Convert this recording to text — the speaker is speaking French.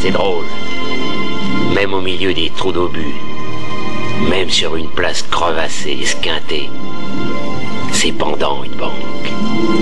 C'est drôle. Même au milieu des trous d'obus, même sur une place crevassée, esquintée, c'est pendant une bande.